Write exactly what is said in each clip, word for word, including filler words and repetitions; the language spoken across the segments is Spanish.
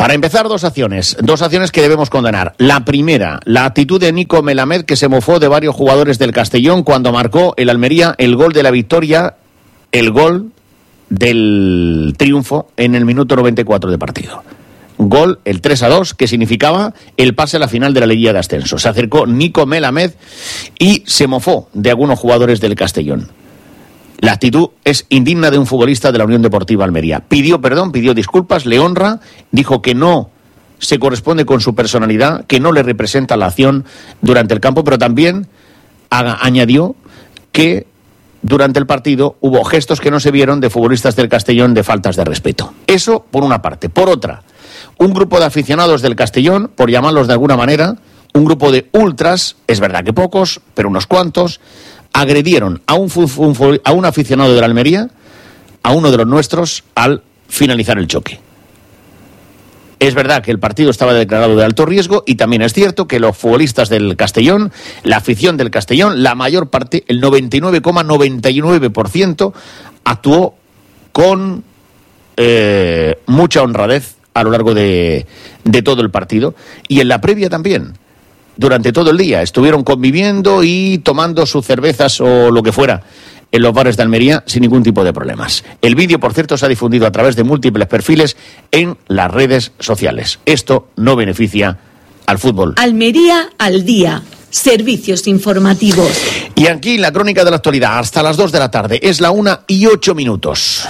Para empezar, dos acciones, dos acciones que debemos condenar. La primera, la actitud de Nico Melamed, que se mofó de varios jugadores del Castellón cuando marcó el Almería el gol de la victoria, el gol del triunfo en el minuto noventa y cuatro de partido. Gol, el tres a dos, que significaba el pase a la final de la liguilla de ascenso. Se acercó Nico Melamed y se mofó de algunos jugadores del Castellón. La actitud es indigna de un futbolista de la Unión Deportiva Almería. Pidió perdón, pidió disculpas, le honra, dijo que no se corresponde con su personalidad, que no le representa la acción durante el campo, pero también haga, añadió que durante el partido hubo gestos que no se vieron de futbolistas del Castellón de faltas de respeto. Eso por una parte. Por otra, un grupo de aficionados del Castellón, por llamarlos de alguna manera, un grupo de ultras, es verdad que pocos, pero unos cuantos, agredieron a un, un, a un aficionado de la Almería, a uno de los nuestros, al finalizar el choque. Es verdad que el partido estaba declarado de alto riesgo y también es cierto que los futbolistas del Castellón, la afición del Castellón, la mayor parte, el noventa y nueve coma noventa y nueve por ciento, actuó con eh, mucha honradez a lo largo de, de todo el partido y en la previa también. Durante todo el día estuvieron conviviendo y tomando sus cervezas o lo que fuera en los bares de Almería sin ningún tipo de problemas. El vídeo, por cierto, se ha difundido a través de múltiples perfiles en las redes sociales. Esto no beneficia al fútbol. Almería al día. Servicios informativos. Y aquí la crónica de la actualidad hasta las dos de la tarde. Es la una y ocho minutos.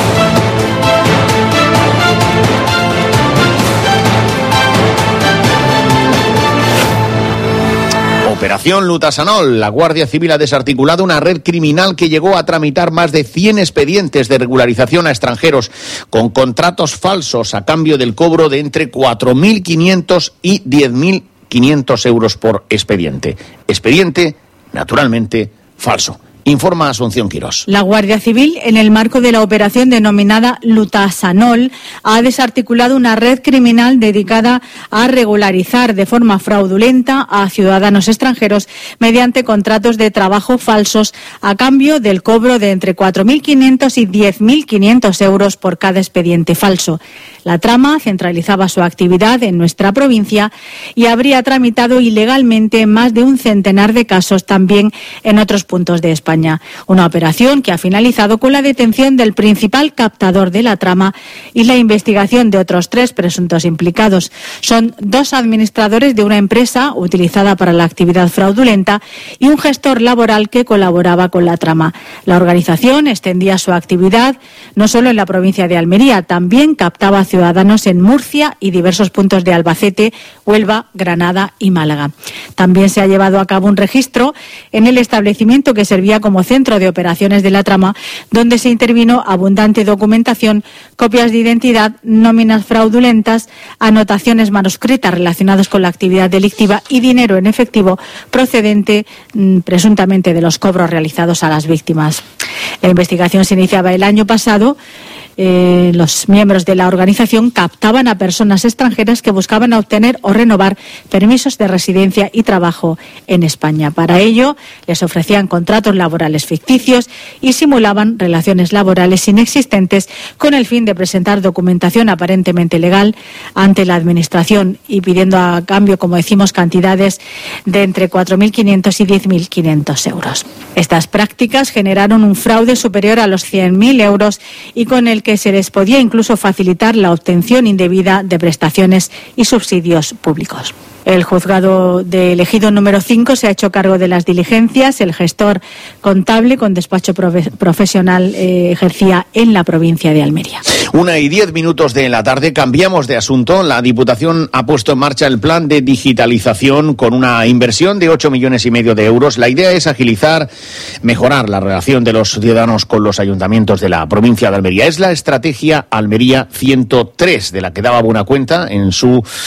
Operación Lutasanol. La Guardia Civil ha desarticulado una red criminal que llegó a tramitar más de cien expedientes de regularización a extranjeros con contratos falsos a cambio del cobro de entre cuatro mil quinientos y diez mil quinientos euros por expediente. Expediente, naturalmente, falso. Informa Asunción Quirós. La Guardia Civil, en el marco de la operación denominada Lutasanol, ha desarticulado una red criminal dedicada a regularizar de forma fraudulenta a ciudadanos extranjeros mediante contratos de trabajo falsos a cambio del cobro de entre cuatro mil quinientos y diez mil quinientos euros por cada expediente falso. La trama centralizaba su actividad en nuestra provincia y habría tramitado ilegalmente más de un centenar de casos también en otros puntos de España. Una operación que ha finalizado con la detención del principal captador de la trama y la investigación de otros tres presuntos implicados. Son dos administradores de una empresa utilizada para la actividad fraudulenta y un gestor laboral que colaboraba con la trama. La organización extendía su actividad no solo en la provincia de Almería, también captaba ciudadanos en Murcia y diversos puntos de Albacete, Huelva, Granada y Málaga. También se ha llevado a cabo un registro en el establecimiento que servía como centro de operaciones de la trama, donde se intervino abundante documentación, copias de identidad, nóminas fraudulentas, anotaciones manuscritas relacionadas con la actividad delictiva y dinero en efectivo procedente mmm, presuntamente de los cobros realizados a las víctimas. La investigación se iniciaba el año pasado. Eh, los miembros de la organización captaban a personas extranjeras que buscaban obtener o renovar permisos de residencia y trabajo en España. Para ello, les ofrecían contratos laborales ficticios y simulaban relaciones laborales inexistentes con el fin de presentar documentación aparentemente legal ante la Administración y pidiendo a cambio, como decimos, cantidades de entre cuatro mil quinientos y diez mil quinientos euros. Estas prácticas generaron un fraude superior a los cien mil euros y con el que que se les podía incluso facilitar la obtención indebida de prestaciones y subsidios públicos. El juzgado de Ejido número cinco se ha hecho cargo de las diligencias. El gestor contable con despacho profe- profesional eh, ejercía en la provincia de Almería. Una y diez minutos de la tarde, cambiamos de asunto. La Diputación ha puesto en marcha el plan de digitalización con una inversión de ocho millones y medio de euros. La idea es agilizar, mejorar la relación de los ciudadanos con los ayuntamientos de la provincia de Almería. Es la estrategia Almería ciento tres, de la que daba buena cuenta en su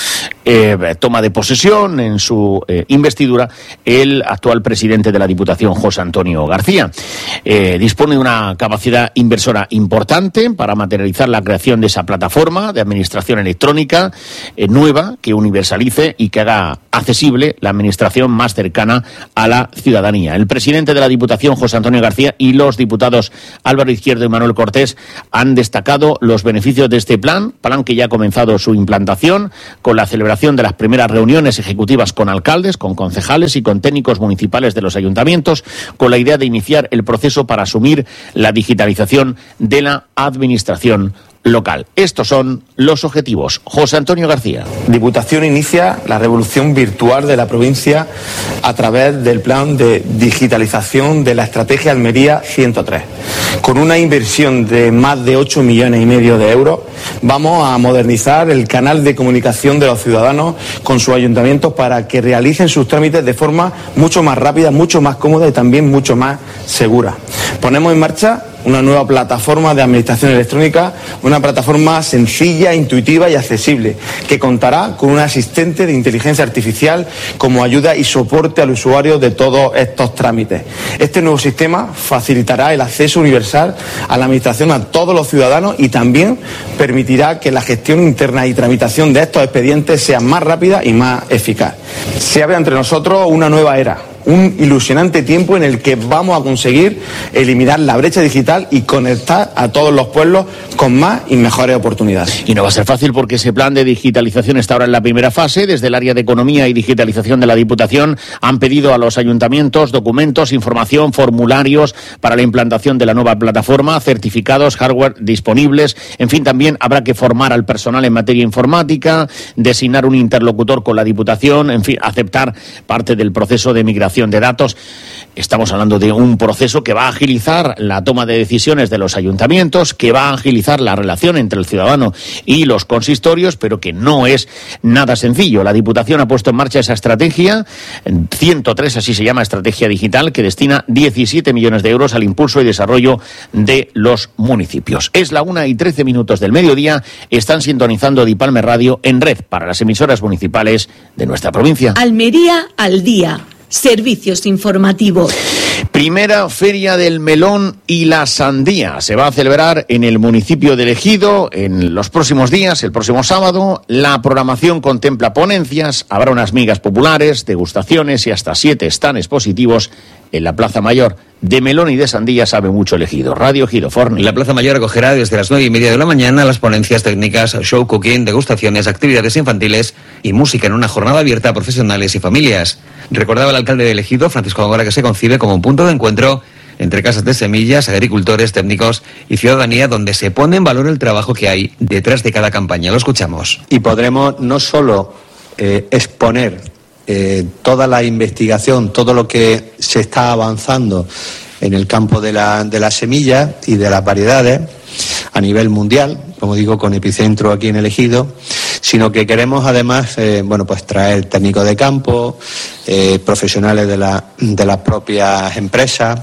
eh, toma de posesión en su eh, investidura el actual presidente de la Diputación, José Antonio García. Eh, dispone de una capacidad inversora importante para materializar la creación de esa plataforma de administración electrónica eh, nueva que universalice y que haga accesible la administración más cercana a la ciudadanía. El presidente de la Diputación, José Antonio García, y los diputados Álvaro Izquierdo y Manuel Cortés han destacado los beneficios de este plan, plan que ya ha comenzado su implantación con la celebración de las primeras reuniones ejecutivas con alcaldes, con concejales y con técnicos municipales de los ayuntamientos, con la idea de iniciar el proceso para asumir la digitalización de la administración local. Estos son los objetivos. José Antonio García. Diputación inicia la revolución virtual de la provincia a través del plan de digitalización de la estrategia Almería ciento tres. Con una inversión de más de ocho millones y medio de euros, vamos a modernizar el canal de comunicación de los ciudadanos con sus ayuntamientos para que realicen sus trámites de forma mucho más rápida, mucho más cómoda y también mucho más segura. Ponemos en marcha una nueva plataforma de administración electrónica, una plataforma sencilla, intuitiva y accesible, que contará con un asistente de inteligencia artificial como ayuda y soporte al usuario de todos estos trámites. Este nuevo sistema facilitará el acceso universal a la administración a todos los ciudadanos y también permitirá que la gestión interna y tramitación de estos expedientes sea más rápida y más eficaz. Se abre entre nosotros una nueva era, un ilusionante tiempo en el que vamos a conseguir eliminar la brecha digital y conectar a todos los pueblos con más y mejores oportunidades. Y no va a ser fácil porque ese plan de digitalización está ahora en la primera fase. Desde el área de Economía y Digitalización de la Diputación han pedido a los ayuntamientos documentos, información, formularios para la implantación de la nueva plataforma, certificados, hardware disponibles. En fin, también habrá que formar al personal en materia informática, designar un interlocutor con la Diputación, en fin, aceptar parte del proceso de migración de datos. Estamos hablando de un proceso que va a agilizar la toma de decisiones de los ayuntamientos, que va a agilizar la relación entre el ciudadano y los consistorios, pero que no es nada sencillo. La Diputación ha puesto en marcha esa estrategia, ciento tres, así se llama, estrategia digital, que destina diecisiete millones de euros al impulso y desarrollo de los municipios. Es la una y trece minutos del mediodía. Están sintonizando Dipalme Radio en red para las emisoras municipales de nuestra provincia. Almería al día. Servicios informativos. Primera Feria del Melón y la Sandía. Se va a celebrar en el municipio de Ejido en los próximos días, el próximo sábado. La programación contempla ponencias, habrá unas migas populares, degustaciones y hasta siete stands expositivos en la Plaza Mayor. De melón y de sandía sabe mucho el Ejido. Radio Ejido, Forni. La Plaza Mayor acogerá desde las nueve y media de la mañana las ponencias técnicas, show cooking, degustaciones, actividades infantiles y música en una jornada abierta a profesionales y familias. Recordaba el alcalde del Ejido, Francisco Góngora, que se concibe como un punto de encuentro entre casas de semillas, agricultores, técnicos y ciudadanía, donde se pone en valor el trabajo que hay detrás de cada campaña. Lo escuchamos. Y podremos no solo eh, exponer Eh, toda la investigación, todo lo que se está avanzando en el campo de la, de las semillas y de las variedades a nivel mundial, como digo, con epicentro aquí en el Ejido, sino que queremos además eh, bueno, pues traer técnicos de campo, eh, profesionales de, la, de las propias empresas,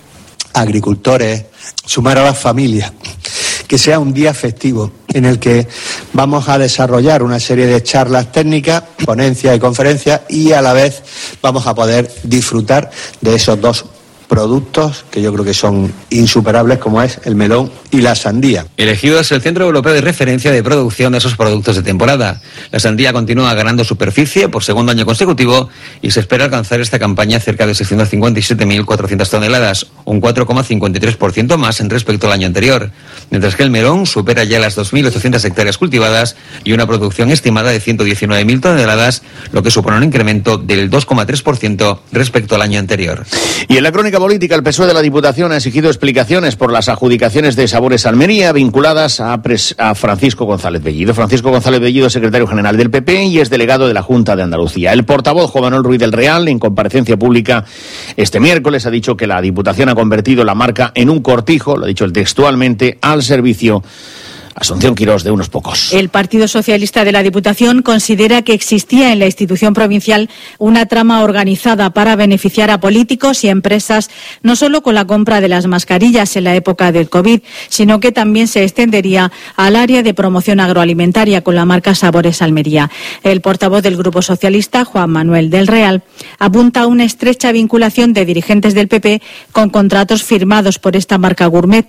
agricultores, sumar a las familias. Que sea un día festivo en el que vamos a desarrollar una serie de charlas técnicas, ponencias y conferencias, y a la vez vamos a poder disfrutar de esos dos productos que yo creo que son insuperables, como es el melón y la sandía. El Ejido es el centro europeo de referencia de producción de esos productos de temporada. La sandía continúa ganando superficie por segundo año consecutivo y se espera alcanzar esta campaña cerca de seiscientas cincuenta y siete mil cuatrocientas toneladas, un cuatro coma cincuenta y tres por ciento más en respecto al año anterior, mientras que el melón supera ya las dos mil ochocientas hectáreas cultivadas y una producción estimada de ciento diecinueve mil toneladas, lo que supone un incremento del dos coma tres por ciento respecto al año anterior. Y en la crónica política, el P S O E de la Diputación ha exigido explicaciones por las adjudicaciones de Sabores Almería vinculadas a, pres- a Francisco González Bellido. Francisco González Bellido es secretario general del P P y es delegado de la Junta de Andalucía. El portavoz Juan Manuel Ruiz del Real, en comparecencia pública este miércoles, ha dicho que la Diputación ha convertido la marca en un cortijo, lo ha dicho él textualmente, al servicio Asunción Quirós, de unos pocos. El Partido Socialista de la Diputación considera que existía en la institución provincial una trama organizada para beneficiar a políticos y empresas, no solo con la compra de las mascarillas en la época del COVID, sino que también se extendería al área de promoción agroalimentaria con la marca Sabores Almería. El portavoz del Grupo Socialista, Juan Manuel del Real, apunta a una estrecha vinculación de dirigentes del P P con contratos firmados por esta marca gourmet,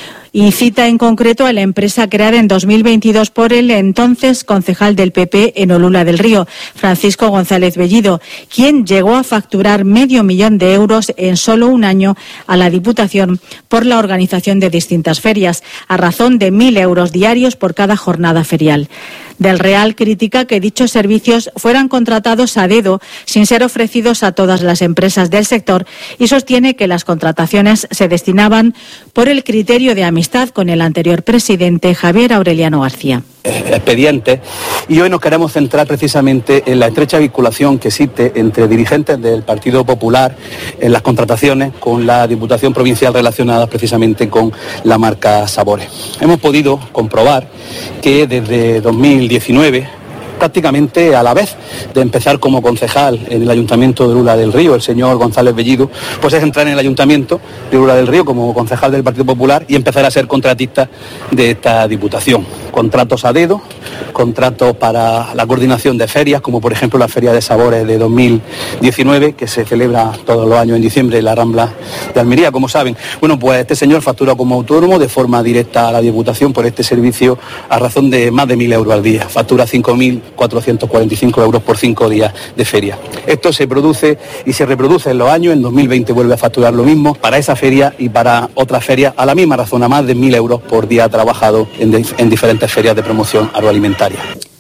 y cita en concreto a la empresa creada en dos mil veintidós por el entonces concejal del P P en Olula del Río, Francisco González Bellido, quien llegó a facturar medio millón de euros en solo un año a la Diputación por la organización de distintas ferias, a razón de mil euros diarios por cada jornada ferial. Del Real critica que dichos servicios fueran contratados a dedo sin ser ofrecidos a todas las empresas del sector y sostiene que las contrataciones se destinaban por el criterio de amistad con el anterior presidente Javier Aureliano García. Expedientes, y hoy nos queremos centrar precisamente en la estrecha vinculación que existe entre dirigentes del Partido Popular en las contrataciones con la Diputación Provincial relacionadas precisamente con la marca Sabores. Hemos podido comprobar que desde dos mil diecinueve, prácticamente a la vez de empezar como concejal en el Ayuntamiento de Olula del Río, el señor González Bellido, pues es entrar en el Ayuntamiento de Olula del Río como concejal del Partido Popular y empezar a ser contratista de esta Diputación. Contratos a dedo, contratos para la coordinación de ferias, como por ejemplo la Feria de Sabores de dos mil diecinueve, que se celebra todos los años en diciembre en la Rambla de Almería, como saben. Bueno, pues este señor factura como autónomo de forma directa a la Diputación por este servicio a razón de más de mil euros al día. Factura cinco mil cuatrocientos cuarenta y cinco euros por cinco días de feria. Esto se produce y se reproduce en los años. En dos mil veinte vuelve a facturar lo mismo para esa feria y para otras ferias a la misma razón, a más de mil euros por día trabajado en, de, en diferentes ferias de promoción agroalimentaria.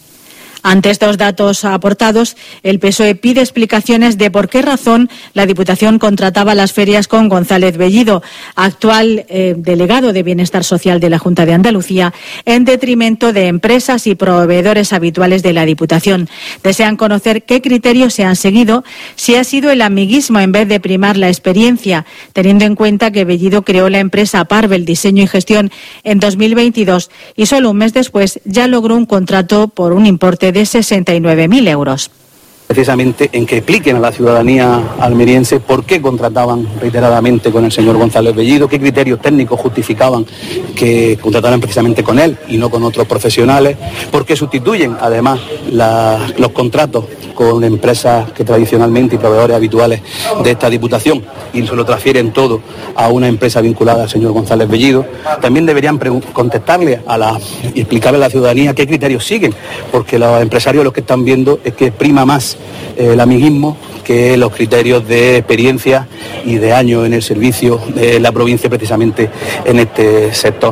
Ante estos datos aportados, el P S O E pide explicaciones de por qué razón la Diputación contrataba las ferias con González Bellido, actual eh, delegado de Bienestar Social de la Junta de Andalucía, en detrimento de empresas y proveedores habituales de la Diputación. Desean conocer qué criterios se han seguido, si ha sido el amiguismo en vez de primar la experiencia, teniendo en cuenta que Bellido creó la empresa Parvel Diseño y Gestión en dos mil veintidós y solo un mes después ya logró un contrato por un importe de de sesenta y nueve mil euros. Precisamente en que expliquen a la ciudadanía almeriense por qué contrataban reiteradamente con el señor González Bellido, qué criterios técnicos justificaban que contrataran precisamente con él y no con otros profesionales, por qué sustituyen además la, los contratos con empresas que tradicionalmente y proveedores habituales de esta Diputación y se lo transfieren todo a una empresa vinculada al señor González Bellido. También deberían contestarle a la, y explicarle a la ciudadanía qué criterios siguen, porque los empresarios lo que están viendo es que prima más el amiguismo que los criterios de experiencia y de años en el servicio de la provincia precisamente en este sector.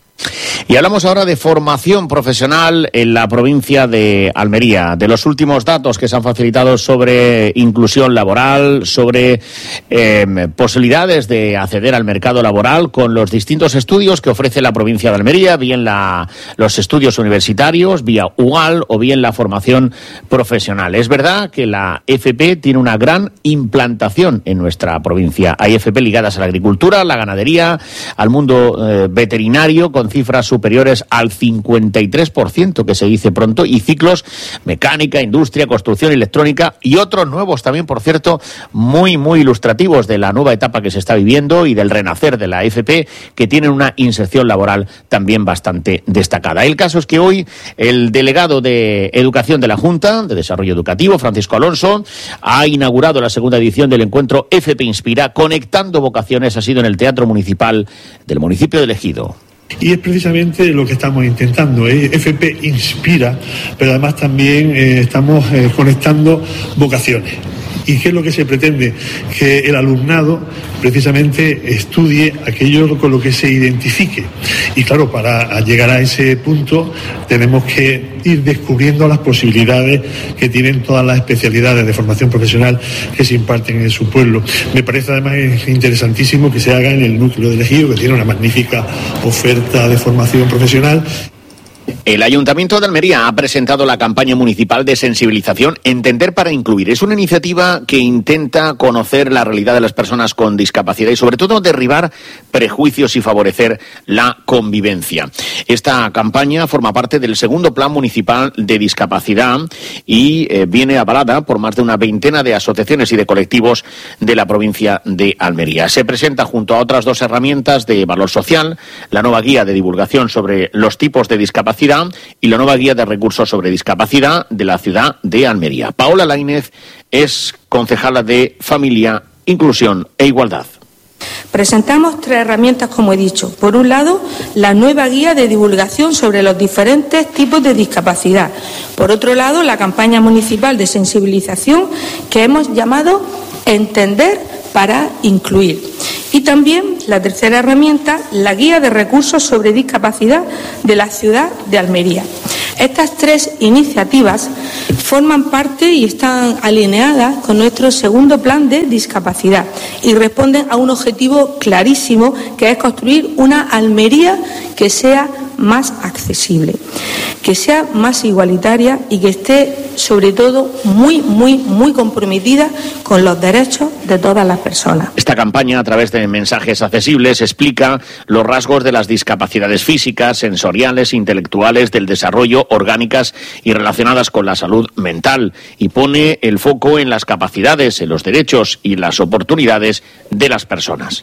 Y hablamos ahora de formación profesional en la provincia de Almería, de los últimos datos que se han facilitado sobre inclusión laboral, sobre eh, posibilidades de acceder al mercado laboral con los distintos estudios que ofrece la provincia de Almería, bien la, los estudios universitarios, vía U A L o bien la formación profesional. Es verdad que la F P tiene una gran implantación en nuestra provincia. Hay F P ligadas a la agricultura, la ganadería, al mundo eh, veterinario, con cifras superiores al cincuenta y tres por ciento, que se dice pronto, y ciclos mecánica, industria, construcción, electrónica y otros nuevos también, por cierto, muy, muy ilustrativos de la nueva etapa que se está viviendo y del renacer de la F P, que tienen una inserción laboral también bastante destacada. El caso es que hoy el delegado de Educación de la Junta de Desarrollo Educativo, Francisco Alonso, ha inaugurado la segunda edición del encuentro F P Inspira, Conectando Vocaciones. Ha sido en el Teatro Municipal del municipio de Ejido. Y es precisamente lo que estamos intentando. ¿eh? F P inspira, pero además también eh, estamos eh, conectando vocaciones. ¿Y qué es lo que se pretende? Que el alumnado precisamente estudie aquello con lo que se identifique. Y claro, para llegar a ese punto tenemos que ir descubriendo las posibilidades que tienen todas las especialidades de formación profesional que se imparten en su pueblo. Me parece además interesantísimo que se haga en el núcleo de Ejido, que tiene una magnífica oferta de formación profesional. El Ayuntamiento de Almería ha presentado la campaña municipal de sensibilización Entender para Incluir. Es una iniciativa que intenta conocer la realidad de las personas con discapacidad y sobre todo derribar prejuicios y favorecer la convivencia. Esta campaña forma parte del segundo Plan Municipal de Discapacidad y eh, viene avalada por más de una veintena de asociaciones y de colectivos de la provincia de Almería. Se presenta junto a otras dos herramientas de valor social, la nueva guía de divulgación sobre los tipos de discapacidad y la nueva guía de recursos sobre discapacidad de la ciudad de Almería. Paola Lainez es concejala de Familia, Inclusión e Igualdad. Presentamos tres herramientas, como he dicho. Por un lado, la nueva guía de divulgación sobre los diferentes tipos de discapacidad. Por otro lado, la campaña municipal de sensibilización que hemos llamado Entender para Incluir. Y también la tercera herramienta, la guía de recursos sobre discapacidad de la ciudad de Almería. Estas tres iniciativas forman parte y están alineadas con nuestro segundo plan de discapacidad y responden a un objetivo clarísimo, que es construir una Almería que sea más accesible, que sea más igualitaria y que esté, sobre todo, muy, muy, muy comprometida con los derechos de todas las personas. Esta campaña, a través de mensajes accesibles, explica los rasgos de las discapacidades físicas, sensoriales, intelectuales, del desarrollo, orgánicas y relacionadas con la salud mental, y pone el foco en las capacidades, en los derechos y las oportunidades de las personas.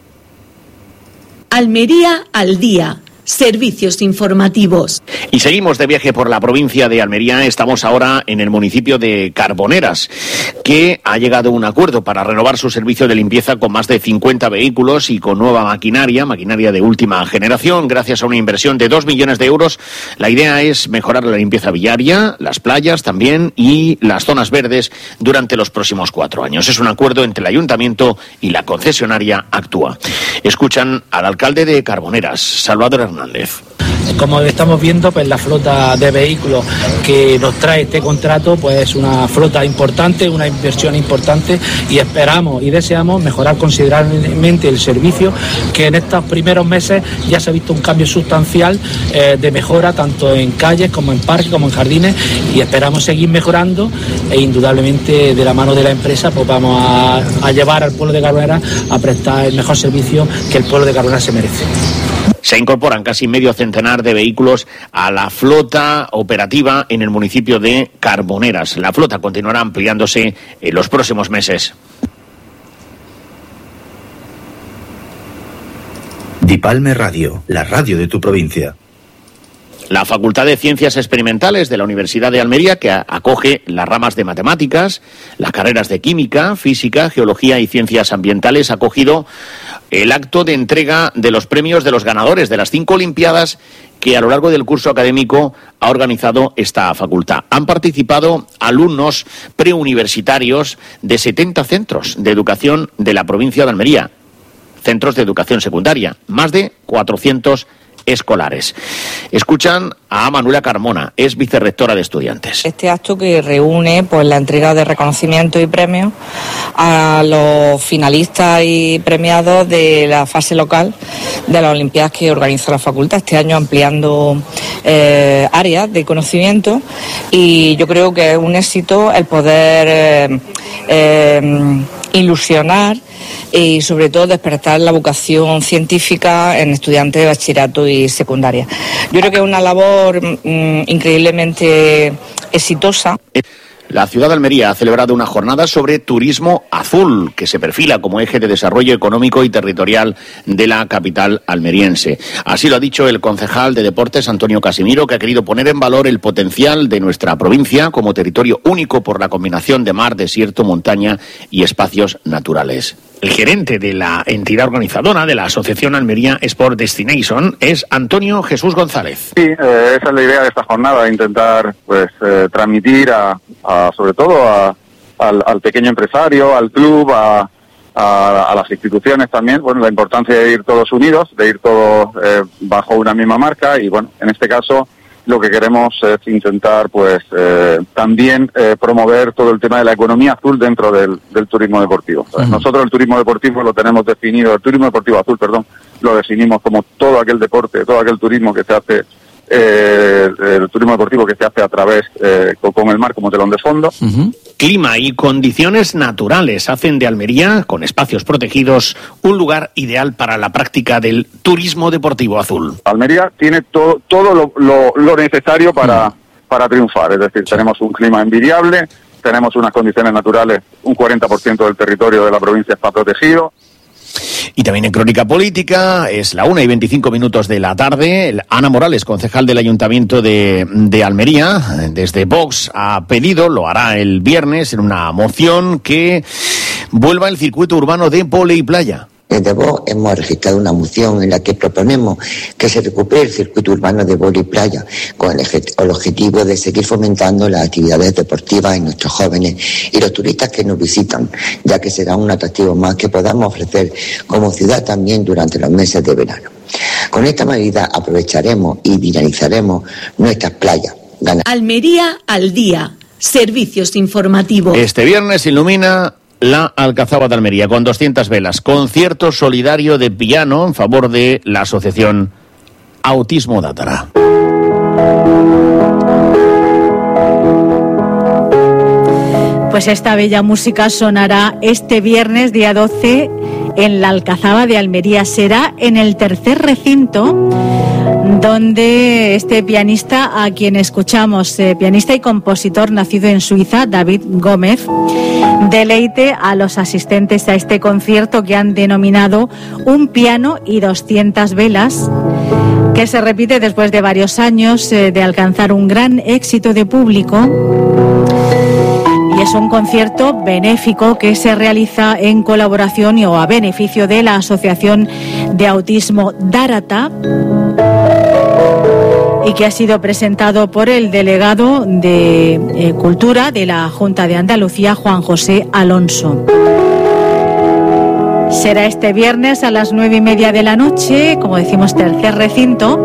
Almería al día. Servicios informativos. Y seguimos de viaje por la provincia de Almería. Estamos ahora en el municipio de Carboneras, que ha llegado a un acuerdo para renovar su servicio de limpieza con más de cincuenta vehículos y con nueva maquinaria, maquinaria de última generación, gracias a una inversión de dos millones de euros. La idea es mejorar la limpieza viaria, las playas también y las zonas verdes durante los próximos cuatro años. Es un acuerdo entre el ayuntamiento y la concesionaria Actúa. Escuchan al alcalde de Carboneras, Salvador Hernández. Como estamos viendo, pues la flota de vehículos que nos trae este contrato, pues es una flota importante, una inversión importante, y esperamos y deseamos mejorar considerablemente el servicio, que en estos primeros meses ya se ha visto un cambio sustancial eh, de mejora tanto en calles como en parques como en jardines, y esperamos seguir mejorando e indudablemente de la mano de la empresa pues vamos a, a llevar al pueblo de Carboneras a prestar el mejor servicio que el pueblo de Carboneras se merece. Se incorporan casi medio centenar de vehículos a la flota operativa en el municipio de Carboneras. La flota continuará ampliándose en los próximos meses. Dipalme Radio, la radio de tu provincia. La Facultad de Ciencias Experimentales de la Universidad de Almería, que acoge las ramas de matemáticas, las carreras de química, física, geología y ciencias ambientales, ha acogido el acto de entrega de los premios de los ganadores de las cinco Olimpiadas que a lo largo del curso académico ha organizado esta facultad. Han participado alumnos preuniversitarios de setenta centros de educación de la provincia de Almería, centros de educación secundaria, más de cuatrocientos escolares. Escuchan a Manuela Carmona, es vicerrectora de estudiantes. Este acto que reúne pues la entrega de reconocimientos y premios a los finalistas y premiados de la fase local de las Olimpiadas que organiza la facultad, este año ampliando eh, áreas de conocimiento, y yo creo que es un éxito el poder eh, eh, ilusionar y sobre todo despertar la vocación científica en estudiantes de bachillerato y secundaria. Yo creo que es una labor mmm, increíblemente exitosa. La ciudad de Almería ha celebrado una jornada sobre turismo azul, que se perfila como eje de desarrollo económico y territorial de la capital almeriense. Así lo ha dicho el concejal de Deportes, Antonio Casimiro, que ha querido poner en valor el potencial de nuestra provincia como territorio único por la combinación de mar, desierto, montaña y espacios naturales. El gerente de la entidad organizadora de la Asociación Almería Sport Destination es Antonio Jesús González. Sí, eh, esa es la idea de esta jornada, intentar pues eh, transmitir a, a sobre todo a, al, al pequeño empresario, al club, a, a, a las instituciones también, bueno, la importancia de ir todos unidos, de ir todos eh, bajo una misma marca, y bueno, en este caso lo que queremos es intentar pues eh, también eh, promover todo el tema de la economía azul dentro del, del turismo deportivo. Uh-huh. Nosotros el turismo deportivo lo tenemos definido, el turismo deportivo azul, perdón, lo definimos como todo aquel deporte, todo aquel turismo que se hace eh, el turismo deportivo que se hace a través eh, con, con el mar como telón de fondo. Uh-huh. Clima y condiciones naturales hacen de Almería, con espacios protegidos, un lugar ideal para la práctica del turismo deportivo azul. Almería tiene to, todo lo, lo, lo necesario para, uh-huh. para triunfar, es decir, tenemos un clima envidiable, tenemos unas condiciones naturales, un cuarenta por ciento del territorio de la provincia está protegido. Y también en Crónica Política, es la una y veinticinco minutos de la tarde. Ana Morales, concejal del Ayuntamiento de, de Almería, desde Vox, ha pedido, lo hará el viernes, en una moción, que vuelva el circuito urbano de vóley playa. Desde Vox hemos registrado una moción en la que proponemos que se recupere el circuito urbano de vóley playa con el, el objetivo de seguir fomentando las actividades deportivas en nuestros jóvenes y los turistas que nos visitan, ya que será un atractivo más que podamos ofrecer como ciudad también durante los meses de verano. Con esta medida aprovecharemos y dinamizaremos nuestras playas. Ganar. Almería al día. Servicios informativos. Este viernes ilumina la Alcazaba de Almería con doscientas velas. Concierto solidario de piano en favor de la asociación Autismo Dátara. Pues esta bella música sonará este viernes, día doce, en la Alcazaba de Almería. Será en el tercer recinto, donde este pianista, a quien escuchamos, eh, pianista y compositor nacido en Suiza, David Gómez, deleite a los asistentes a este concierto que han denominado Un piano y doscientas velas, que se repite después de varios años eh, de alcanzar un gran éxito de público. Y es un concierto benéfico que se realiza en colaboración y o a beneficio de la Asociación de Autismo Dárata, y que ha sido presentado por el delegado de eh, Cultura de la Junta de Andalucía, Juan José Alonso. Será este viernes a las nueve y media de la noche, como decimos, tercer recinto,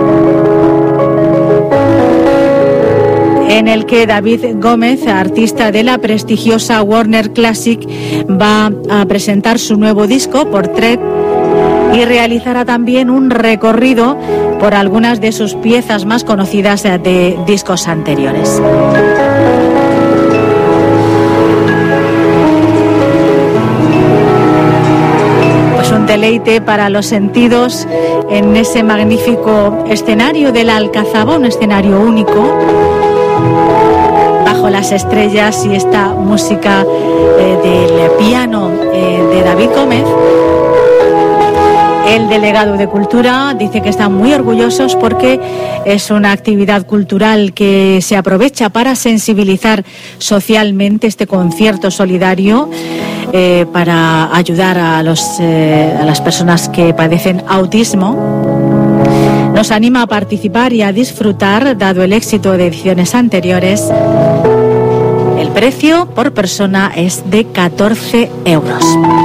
en el que David Gómez, artista de la prestigiosa Warner Classic, va a presentar su nuevo disco, Portrait, y realizará también un recorrido por algunas de sus piezas más conocidas de discos anteriores. Pues un deleite para los sentidos en ese magnífico escenario de la Alcazaba, un escenario único, bajo las estrellas, y esta música eh, del piano eh, de David Gómez. El delegado de Cultura dice que están muy orgullosos porque es una actividad cultural que se aprovecha para sensibilizar socialmente, este concierto solidario eh, para ayudar a, los, eh, a las personas que padecen autismo. Nos anima a participar y a disfrutar, dado el éxito de ediciones anteriores. El precio por persona es de catorce euros.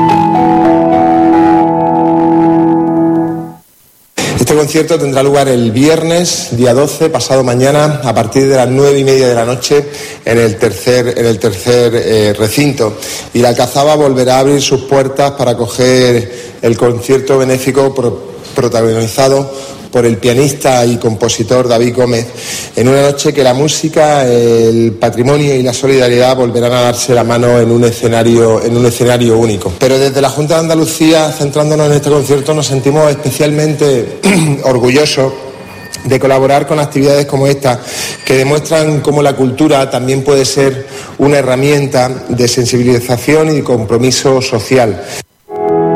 Este concierto tendrá lugar el viernes, día doce, pasado mañana, a partir de las nueve y media de la noche, en el tercer, en el tercer eh, recinto. Y la Alcazaba volverá a abrir sus puertas para acoger el concierto benéfico pro, protagonizado por el pianista y compositor David Gómez, en una noche que la música, el patrimonio y la solidaridad volverán a darse la mano en un escenario, en un escenario único. Pero desde la Junta de Andalucía, centrándonos en este concierto, nos sentimos especialmente orgullosos de colaborar con actividades como esta, que demuestran cómo la cultura también puede ser una herramienta de sensibilización y de compromiso social.